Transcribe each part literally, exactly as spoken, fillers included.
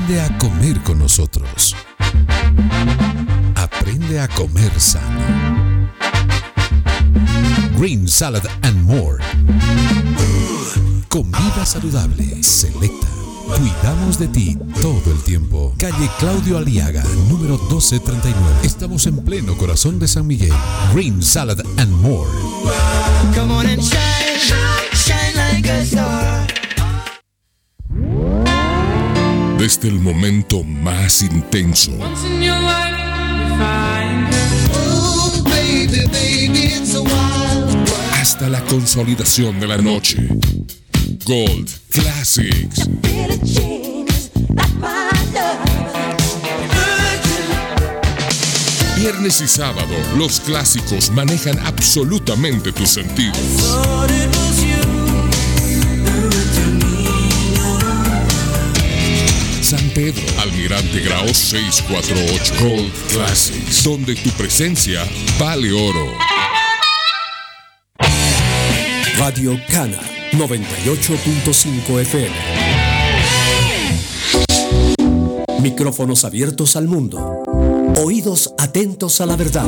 aprende a comer con nosotros. Aprende a comer sano. Green Salad and More. Comida saludable, selecta. Cuidamos de ti todo el tiempo. Calle Claudio Aliaga, número doce treinta y nueve. Estamos en pleno corazón de San Miguel. Green Salad and More. Come on and shine, shine like a star. Desde el momento más intenso hasta la consolidación de la noche. Gold Classics. Viernes y sábado, los clásicos manejan absolutamente tus sentidos. San Pedro, Almirante Grau seiscientos cuarenta y ocho. Gold Classics, donde tu presencia vale oro. Radio Cana noventa y ocho punto cinco F M. Micrófonos abiertos al mundo. Oídos atentos a la verdad.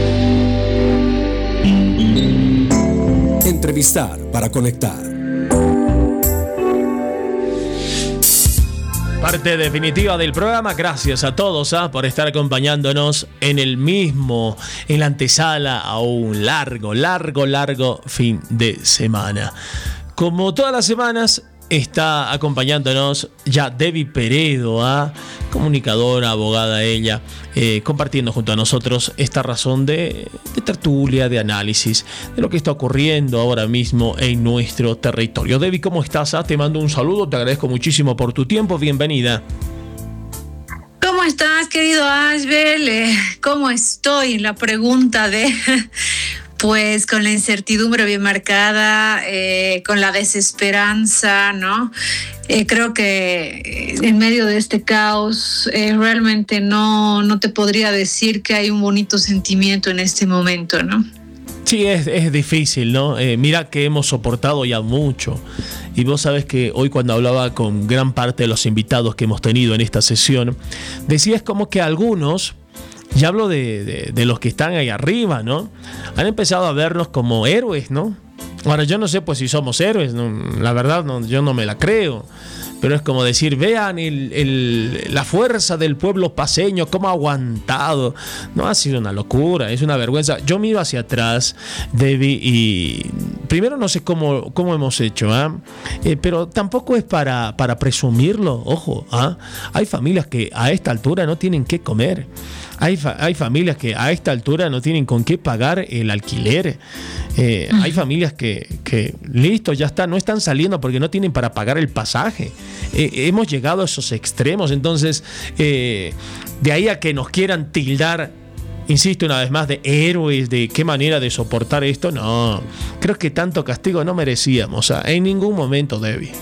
Entrevistar para conectar. Parte definitiva del programa. Gracias a todos ¿eh? por estar acompañándonos en el mismo, en la antesala a un largo, largo, largo fin de semana. Como todas las semanas, está acompañándonos ya Debbie Peredo, ¿eh? comunicadora, abogada ella, eh, compartiendo junto a nosotros esta razón de, de tertulia, de análisis de lo que está ocurriendo ahora mismo en nuestro territorio. Debbie, ¿cómo estás? ¿Ah? Te mando un saludo, te agradezco muchísimo por tu tiempo, bienvenida. ¿Cómo estás, querido Ashbel? Eh, ¿Cómo estoy? La pregunta de... Pues con la incertidumbre bien marcada, eh, con la desesperanza, ¿no? Eh, creo que en medio de este caos eh, realmente no, no te podría decir que hay un bonito sentimiento en este momento, ¿no? Sí, es, es difícil, ¿no? Eh, mira que hemos soportado ya mucho. Y vos sabés que hoy cuando hablaba con gran parte de los invitados que hemos tenido en esta sesión, decías como que algunos... Y hablo de, de, de los que están ahí arriba, ¿no? Han empezado a vernos como héroes, ¿no? Ahora, yo no sé pues si somos héroes, ¿no? La verdad no, yo no me la creo. Pero es como decir, vean el, el, la fuerza del pueblo paceño, cómo ha aguantado. No, ha sido una locura, es una vergüenza. Yo miro hacia atrás, Debbie, y primero no sé cómo, cómo hemos hecho, ¿eh? Eh, pero tampoco es para, para presumirlo, ojo, ¿eh? Hay familias que a esta altura no tienen qué comer. Hay, fa- hay familias que a esta altura no tienen con qué pagar el alquiler. Eh, hay familias que, que, listo, ya está, no están saliendo porque no tienen para pagar el pasaje. Eh, hemos llegado a esos extremos. Entonces, eh, de ahí a que nos quieran tildar, insisto una vez más, de héroes, de qué manera de soportar esto, no. Creo que tanto castigo no merecíamos, ¿eh? En ningún momento, Debbie.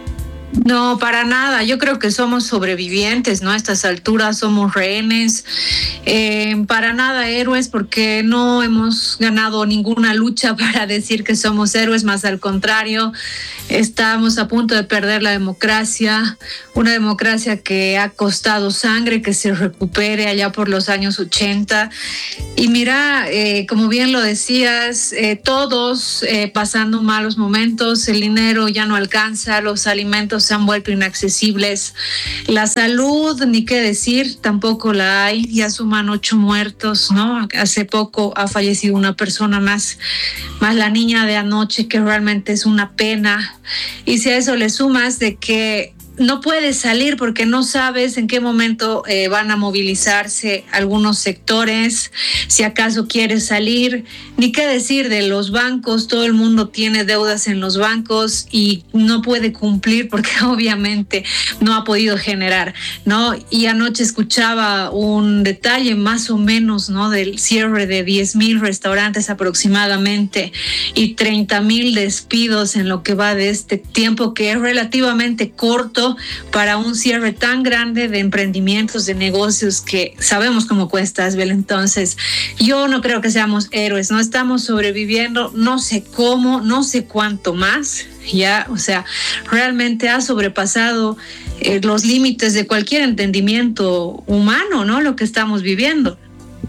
No, para nada. Yo creo que somos sobrevivientes, ¿no? A estas alturas somos rehenes. Eh, para nada héroes, porque no hemos ganado ninguna lucha para decir que somos héroes, más al contrario, estamos a punto de perder la democracia, una democracia que ha costado sangre que se recupere allá por los años ochenta. Y mira, eh, como bien lo decías, eh, todos eh, pasando malos momentos, el dinero ya no alcanza, los alimentos se han vuelto inaccesibles, la salud, ni qué decir, tampoco la hay, ya suman ocho muertos, ¿no? Hace poco ha fallecido una persona más, más la niña de anoche, que realmente es una pena. Y si a eso le sumas de que no puedes salir porque no sabes en qué momento eh, van a movilizarse algunos sectores, si acaso quieres salir, ni qué decir de los bancos, todo el mundo tiene deudas en los bancos y no puede cumplir porque obviamente no ha podido generar, ¿no? Y anoche escuchaba un detalle más o menos, ¿no? Del cierre de diez mil restaurantes aproximadamente y treinta mil despidos en lo que va de este tiempo, que es relativamente corto para un cierre tan grande de emprendimientos, de negocios que sabemos cómo cuesta, Asbel. Entonces, yo no creo que seamos héroes, no estamos sobreviviendo, no sé cómo, no sé cuánto más, ya, o sea, realmente ha sobrepasado eh, los límites de cualquier entendimiento humano, ¿no? Lo que estamos viviendo.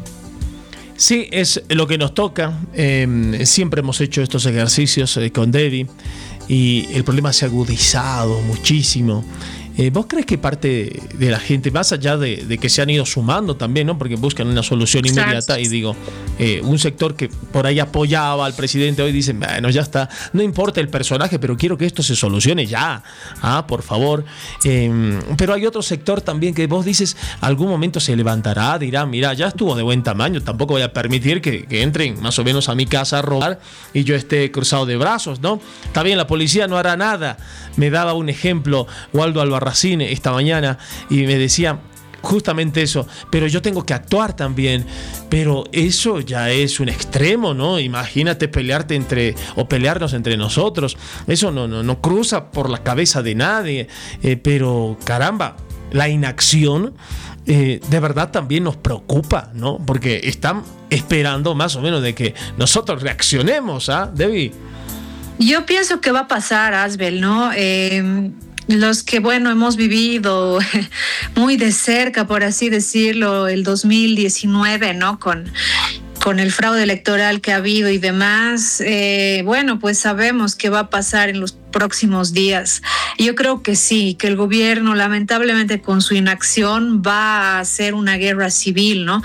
Sí, es lo que nos toca. Eh, siempre hemos hecho estos ejercicios eh, con Debbie y el problema se ha agudizado muchísimo. Eh, ¿Vos crees que parte de la gente, más allá de, de que se han ido sumando también, ¿no? Porque buscan una solución inmediata, exacto, y digo, eh, un sector que por ahí apoyaba al presidente hoy dice, bueno, ya está, no importa el personaje, pero quiero que esto se solucione ya, ah, por favor. Eh, pero hay otro sector también que vos dices, algún momento se levantará, dirá, mira, ya estuvo de buen tamaño, tampoco voy a permitir que, que entren más o menos a mi casa a robar y yo esté cruzado de brazos, ¿no? Está bien, la policía no hará nada. Me daba un ejemplo Waldo Albarracín esta mañana y me decía justamente eso, pero yo tengo que actuar también, pero eso ya es un extremo, ¿no? Imagínate pelearte entre, o pelearnos entre nosotros, eso no, no, no cruza por la cabeza de nadie, eh, pero caramba, la inacción eh, de verdad también nos preocupa, ¿no? Porque están esperando más o menos de que nosotros reaccionemos, ¿ah, Debbie? Yo pienso que va a pasar, Asbel, ¿no? Eh, los que, bueno, hemos vivido muy de cerca, por así decirlo, el dos mil diecinueve, ¿no? Con, con el fraude electoral que ha habido y demás, eh, bueno, pues sabemos qué va a pasar en los próximos días. Yo creo que sí, que el gobierno, lamentablemente, con su inacción va a hacer una guerra civil, ¿no?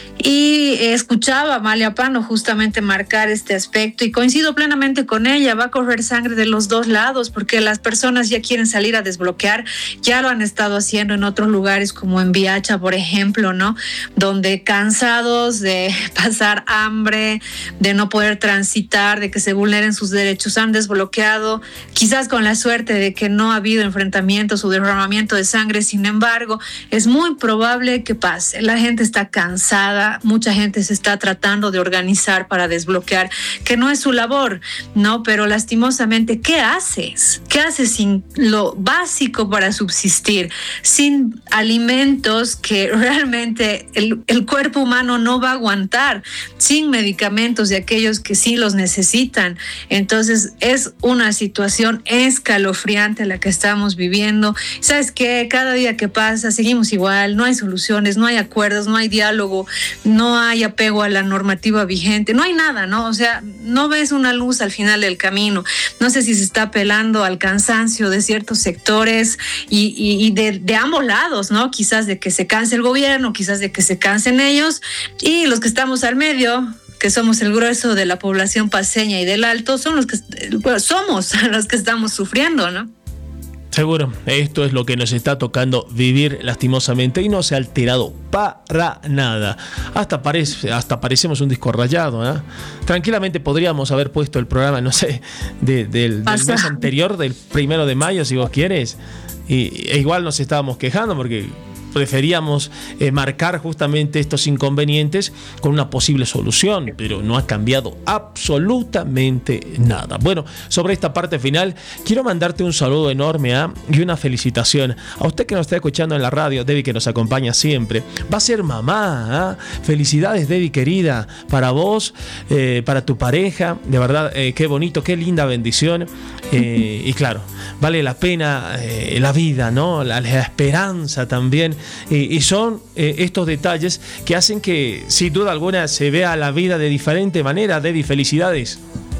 Y escuchaba a Amalia Pano justamente marcar este aspecto y coincido plenamente con ella, va a correr sangre de los dos lados porque las personas ya quieren salir a desbloquear, ya lo han estado haciendo en otros lugares como en Viacha, por ejemplo, ¿no? Donde cansados de pasar hambre, de no poder transitar, de que se vulneren sus derechos, han desbloqueado, quizás con la suerte de que no ha habido enfrentamientos o derramamiento de sangre. Sin embargo, es muy probable que pase. La gente está cansada, mucha gente se está tratando de organizar para desbloquear, que no es su labor, ¿no? Pero lastimosamente, ¿qué haces? ¿Qué haces sin lo básico para subsistir? Sin alimentos que realmente el, el cuerpo humano no va a aguantar, sin medicamentos de aquellos que sí los necesitan. Entonces, es una situación escalofriante la que estamos viviendo. ¿Sabes qué? Cada día que pasa seguimos igual, no hay soluciones, no hay acuerdos, no hay diálogo, no hay apego a la normativa vigente, no hay nada, ¿no? O sea, no ves una luz al final del camino. No sé si se está apelando al cansancio de ciertos sectores y, y, y de, de ambos lados, ¿no? Quizás de que se canse el gobierno, quizás de que se cansen ellos, y los que estamos al medio, que somos el grueso de la población paceña y del Alto, son los que bueno, somos los que estamos sufriendo, ¿no? Seguro, esto es lo que nos está tocando vivir lastimosamente y no se ha alterado para nada. Hasta, parece, hasta parecemos un disco rayado, ¿eh? Tranquilamente podríamos haber puesto el programa, no sé, de, de, del mes anterior, del primero de mayo, si vos quieres, y, e igual nos estábamos quejando porque preferíamos eh, marcar justamente estos inconvenientes con una posible solución, pero no ha cambiado absolutamente nada. Bueno, sobre esta parte final, quiero mandarte un saludo enorme ¿eh? y una felicitación a usted que nos está escuchando en la radio, Debbie, que nos acompaña siempre. Va a ser mamá, ¿eh? Felicidades, Debbie, querida, para vos, eh, para tu pareja, de verdad, eh, qué bonito, qué linda bendición, eh, y claro, vale la pena eh, la vida, ¿no? La, la esperanza también. Eh, y son eh, estos detalles que hacen que, sin duda alguna, se vea la vida de diferente manera. Debbie, felicidades.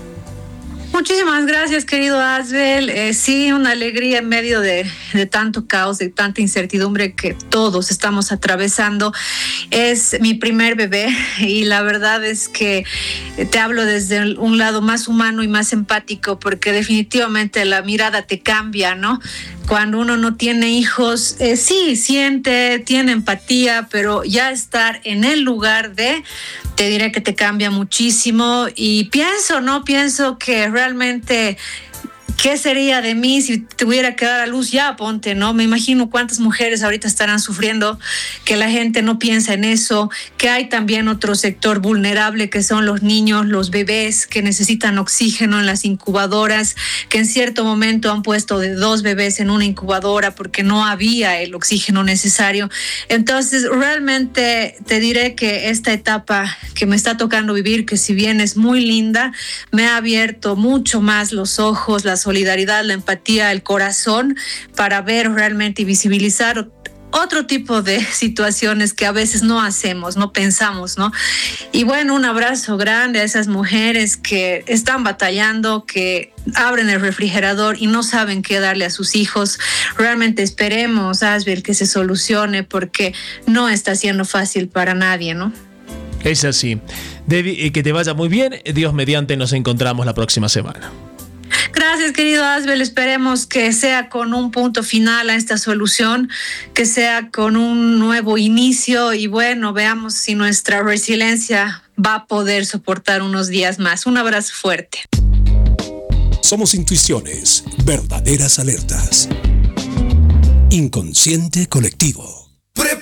Muchísimas gracias, querido Asbel. Eh, sí, una alegría en medio de, de tanto caos, de tanta incertidumbre que todos estamos atravesando. Es mi primer bebé y la verdad es que te hablo desde un lado más humano y más empático, porque definitivamente la mirada te cambia, ¿no? Cuando uno no tiene hijos, eh, sí, siente, tiene empatía, pero ya estar en el lugar de, te diré que te cambia muchísimo. Y pienso, ¿no? Pienso que realmente, ¿qué sería de mí si tuviera que dar a luz ya? Ponte, ¿no? Me imagino cuántas mujeres ahorita estarán sufriendo, que la gente no piensa en eso, que hay también otro sector vulnerable que son los niños, los bebés que necesitan oxígeno en las incubadoras, que en cierto momento han puesto de dos bebés en una incubadora porque no había el oxígeno necesario. Entonces, realmente te diré que esta etapa que me está tocando vivir, que si bien es muy linda, me ha abierto mucho más los ojos, la solidaridad, solidaridad, la empatía, el corazón para ver realmente y visibilizar otro tipo de situaciones que a veces no hacemos, no pensamos, ¿no? Y bueno, un abrazo grande a esas mujeres que están batallando, que abren el refrigerador y no saben qué darle a sus hijos. Realmente esperemos, Asbel, que se solucione porque no está siendo fácil para nadie, ¿no? Es así. Debbie, que te vaya muy bien. Dios mediante, nos encontramos la próxima semana. Gracias, querido Asbel. Esperemos que sea con un punto final a esta solución, que sea con un nuevo inicio y bueno, veamos si nuestra resiliencia va a poder soportar unos días más. Un abrazo fuerte. Somos intuiciones, verdaderas alertas. Inconsciente colectivo.